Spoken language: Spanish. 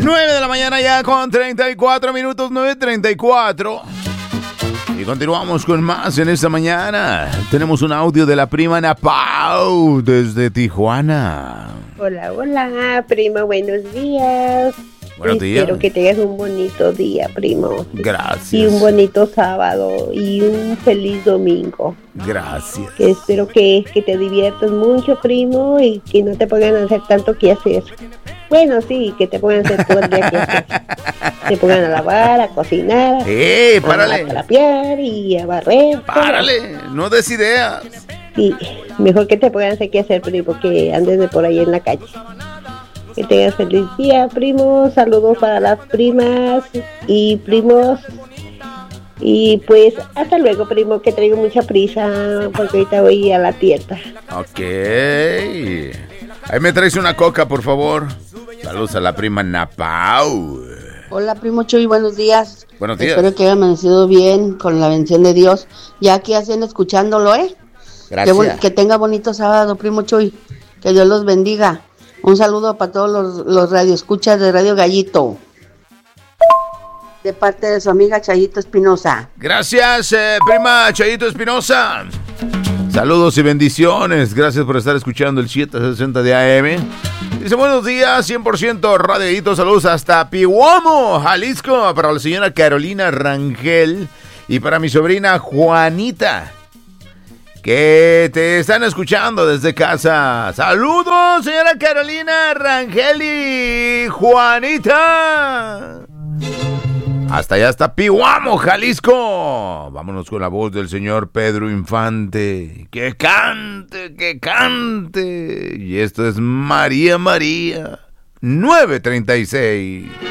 9 de la mañana ya con 34 minutos, 9:34. Y continuamos con más en esta mañana. Tenemos un audio de la prima Ana Pau desde Tijuana. Hola, hola, primo, buenos días. Buenos días. Espero que tengas un bonito día, primo. Gracias. Y un bonito sábado y un feliz domingo. Gracias. Espero que te diviertas mucho, primo, y que no te pongan a hacer tanto que hacer. Bueno, sí, que te pongan a hacer todo el día que hacer. Te pongan a lavar, a cocinar, ¡Párale! a trapear y a barrer. ¡Párale! No des ideas. Sí, mejor que te pongan a hacer que hacer, primo, que andes de por ahí en la calle. Que tengas feliz día, primos. Saludos para las primas y primos. Y pues hasta luego, primo, que traigo mucha prisa porque ahorita voy a la tienda. Ok. Ahí me traes una coca, por favor. Saludos a la prima Ana Pau. Hola, primo Chuy, buenos días. Buenos días. Espero que haya amanecido bien con la bendición de Dios. Ya aquí hacen escuchándolo, ¿eh? Gracias. Que tenga bonito sábado, primo Chuy. Que Dios los bendiga. Un saludo para todos los radioescuchas de Radio Gallito. De parte de su amiga Chayito Espinosa. Gracias, prima Chayito Espinosa. Saludos y bendiciones. Gracias por estar escuchando el 760 de AM. Dice, buenos días, 100% Radioito. Saludos hasta Pihuamo, Jalisco. Para la señora Carolina Rangel y para mi sobrina Juanita, que te están escuchando desde casa. Saludos, señora Carolina Rangel y Juanita. Hasta allá está Pihuamo, Jalisco. Vámonos con la voz del señor Pedro Infante. Que cante, que cante. Y esto es María María, 9:36.